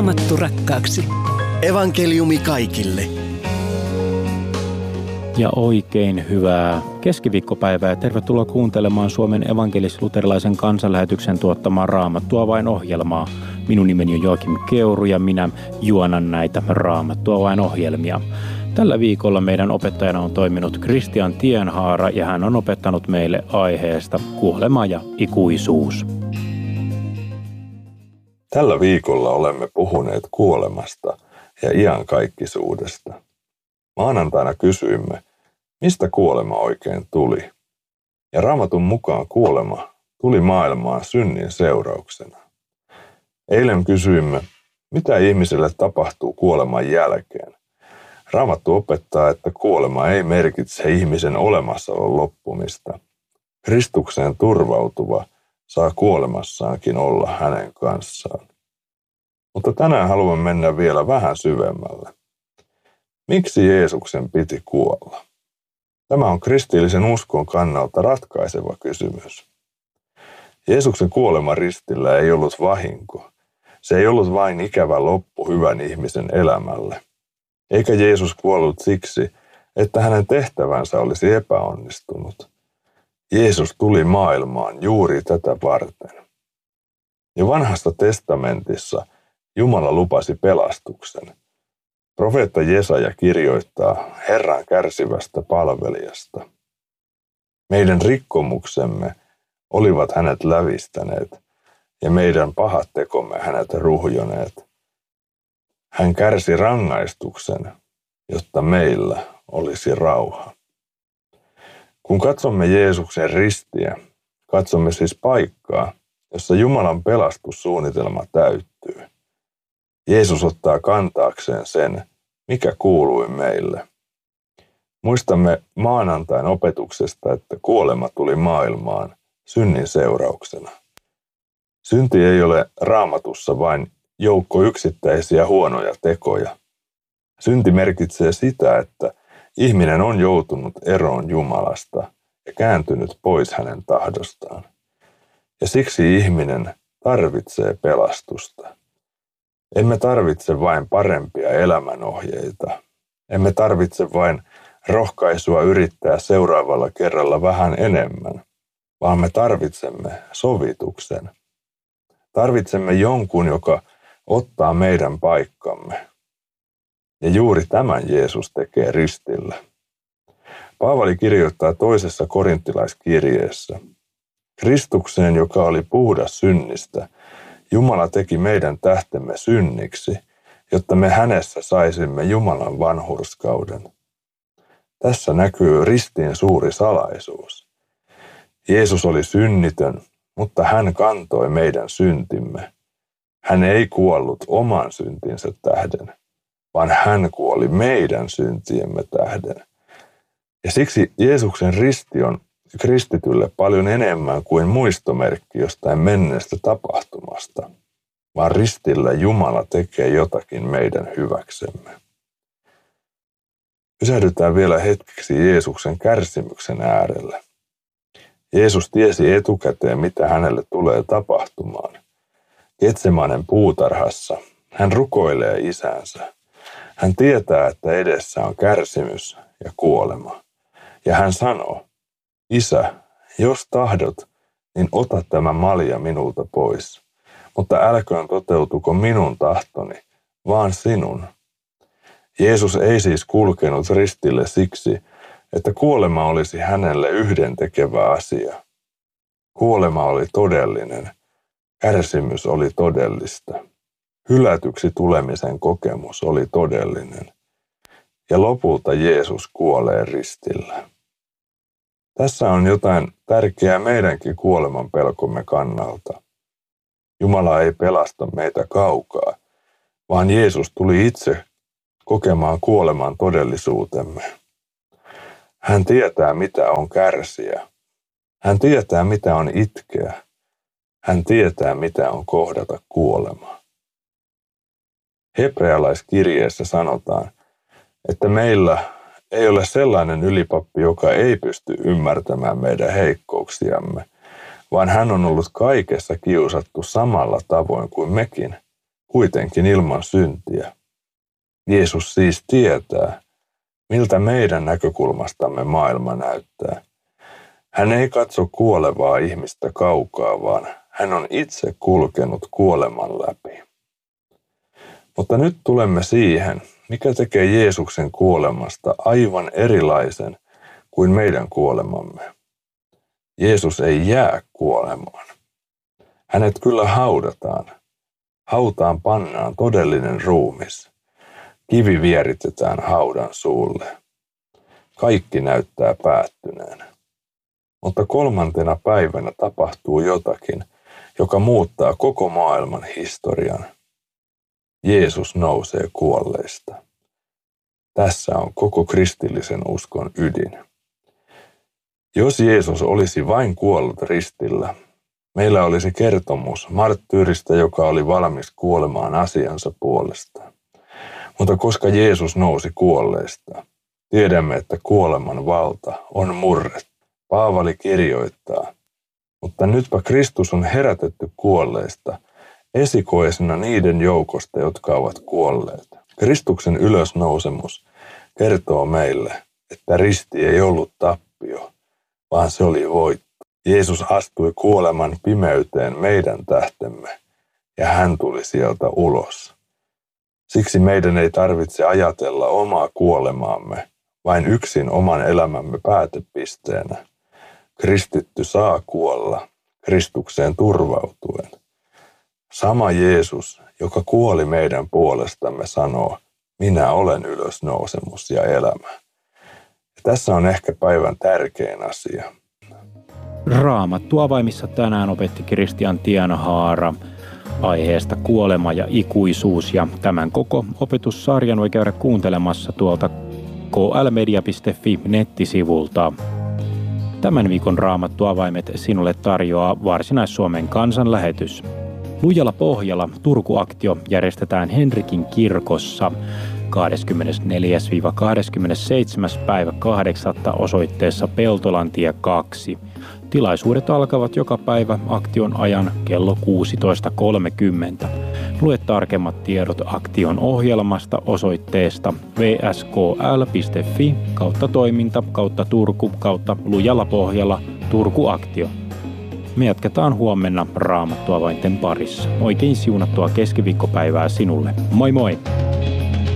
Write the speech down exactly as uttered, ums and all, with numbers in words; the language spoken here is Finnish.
Raamattu rakkaaksi. Evankeliumi kaikille. Ja oikein hyvää keskiviikkopäivää ja tervetuloa kuuntelemaan Suomen evankelis-luterilaisen kansanlähetyksen tuottamaa Raamattua vain -ohjelmaa. Minun nimeni on Joakim Keuru ja minä juonan näitä Raamattua vain -ohjelmia. Tällä viikolla meidän opettajana on toiminut Kristian Tienhaara ja hän on opettanut meille aiheesta kuolema ja ikuisuus. Tällä viikolla olemme puhuneet kuolemasta ja iankaikkisuudesta. Maanantaina kysyimme, mistä kuolema oikein tuli. Ja Raamatun mukaan kuolema tuli maailmaan synnin seurauksena. Eilen kysyimme, mitä ihmiselle tapahtuu kuoleman jälkeen. Raamattu opettaa, että kuolema ei merkitse ihmisen olemassaolon loppumista. Kristukseen turvautuva saa kuolemassaankin olla hänen kanssaan. Mutta tänään haluan mennä vielä vähän syvemmälle. Miksi Jeesuksen piti kuolla? Tämä on kristillisen uskon kannalta ratkaiseva kysymys. Jeesuksen kuolema ristillä ei ollut vahinko. Se ei ollut vain ikävä loppu hyvän ihmisen elämälle. Eikä Jeesus kuollut siksi, että hänen tehtävänsä olisi epäonnistunut. Jeesus tuli maailmaan juuri tätä varten. Jo vanhassa testamentissa Jumala lupasi pelastuksen. Profeetta Jesaja kirjoittaa Herran kärsivästä palvelijasta. Meidän rikkomuksemme olivat hänet lävistäneet ja meidän pahat tekomme hänet ruhjoneet. Hän kärsi rangaistuksen, jotta meillä olisi rauha. Kun katsomme Jeesuksen ristiä, katsomme siis paikkaa, jossa Jumalan pelastussuunnitelma täyttyy. Jeesus ottaa kantaakseen sen, mikä kuului meille. Muistamme maanantain opetuksesta, että kuolema tuli maailmaan synnin seurauksena. Synti ei ole Raamatussa vain joukko yksittäisiä huonoja tekoja. Synti merkitsee sitä, että ihminen on joutunut eroon Jumalasta ja kääntynyt pois hänen tahdostaan. Ja siksi ihminen tarvitsee pelastusta. Emme tarvitse vain parempia elämänohjeita. Emme tarvitse vain rohkaisua yrittää seuraavalla kerralla vähän enemmän, vaan me tarvitsemme sovituksen. Tarvitsemme jonkun, joka ottaa meidän paikkamme. Ja juuri tämän Jeesus tekee ristillä. Paavali kirjoittaa toisessa korinttilaiskirjeessä: Kristukseen, joka oli puhdas synnistä, Jumala teki meidän tähtemme synniksi, jotta me hänessä saisimme Jumalan vanhurskauden. Tässä näkyy ristin suuri salaisuus. Jeesus oli synnitön, mutta hän kantoi meidän syntimme. Hän ei kuollut oman syntinsä tähden, vaan hän kuoli meidän syntiemme tähden. Ja siksi Jeesuksen risti on kristitylle paljon enemmän kuin muistomerkki jostain menneestä tapahtumasta, vaan ristillä Jumala tekee jotakin meidän hyväksemme. Pysähdytään vielä hetkeksi Jeesuksen kärsimyksen äärelle. Jeesus tiesi etukäteen, mitä hänelle tulee tapahtumaan. Getsemanen puutarhassa hän rukoilee isänsä. Hän tietää, että edessä on kärsimys ja kuolema. Ja hän sanoo: Isä, jos tahdot, niin ota tämä malja minulta pois. Mutta älköön toteutuko minun tahtoni, vaan sinun. Jeesus ei siis kulkenut ristille siksi, että kuolema olisi hänelle yhdentekevä asia. Kuolema oli todellinen, kärsimys oli todellista. Hylätyksi tulemisen kokemus oli todellinen. Ja lopulta Jeesus kuolee ristillä. Tässä on jotain tärkeää meidänkin kuoleman pelkomme kannalta. Jumala ei pelasta meitä kaukaa, vaan Jeesus tuli itse kokemaan kuoleman todellisuutemme. Hän tietää, mitä on kärsiä. Hän tietää, mitä on itkeä. Hän tietää, mitä on kohdata kuolema. Hebrealaiskirjeessä sanotaan, että meillä ei ole sellainen ylipappi, joka ei pysty ymmärtämään meidän heikkouksiamme, vaan hän on ollut kaikessa kiusattu samalla tavoin kuin mekin, kuitenkin ilman syntiä. Jeesus siis tietää, miltä meidän näkökulmastamme maailma näyttää. Hän ei katso kuolevaa ihmistä kaukaa, vaan hän on itse kulkenut kuoleman läpi. Mutta nyt tulemme siihen, mikä tekee Jeesuksen kuolemasta aivan erilaisen kuin meidän kuolemamme. Jeesus ei jää kuolemaan. Hänet kyllä haudataan. Hautaan pannaan todellinen ruumis. Kivi vieritetään haudan suulle. Kaikki näyttää päättyneen. Mutta kolmantena päivänä tapahtuu jotakin, joka muuttaa koko maailman historian. Jeesus nousee kuolleista. Tässä on koko kristillisen uskon ydin. Jos Jeesus olisi vain kuollut ristillä, meillä olisi kertomus marttyyristä, joka oli valmis kuolemaan asiansa puolesta. Mutta koska Jeesus nousi kuolleista, tiedämme, että kuoleman valta on murrettu. Paavali kirjoittaa, mutta nytpä Kristus on herätetty kuolleista, esikoisena niiden joukosta, jotka ovat kuolleet. Kristuksen ylösnousemus kertoo meille, että risti ei ollut tappio, vaan se oli voitto. Jeesus astui kuoleman pimeyteen meidän tähtemme, ja hän tuli sieltä ulos. Siksi meidän ei tarvitse ajatella omaa kuolemaamme, vain yksin oman elämämme päätepisteenä. Kristitty saa kuolla Kristukseen turvautuen. Sama Jeesus, joka kuoli meidän puolestamme, sanoo, minä olen ylösnousemus ja elämä. Ja tässä on ehkä päivän tärkein asia. Raamattu avaimissa tänään opetti Kristian Tienhaara aiheesta kuolema ja ikuisuus, ja tämän koko opetussarjan voi käydä kuuntelemassa tuolta k l media piste f i nettisivulta. Tämän viikon Raamattu avaimet sinulle tarjoaa Varsinais-Suomen kansanlähetys. Lujalla pohjalla Turku-aktio järjestetään Henrikin kirkossa kahdeskymmenesneljäs kahdeskymmenesseitsemäs päivä kahdeksatta osoitteessa Peltolantie kaksi. Tilaisuudet alkavat joka päivä aktion ajan kello kuusitoista kolmekymmentä. Lue tarkemmat tiedot aktion ohjelmasta osoitteesta vskl piste f i kautta toiminta kautta Turku kautta lujalla pohjalla Turku-aktio. Me jatketaan huomenna Raamattuavainten parissa. Oikein siunattua keskiviikkopäivää sinulle. Moi moi!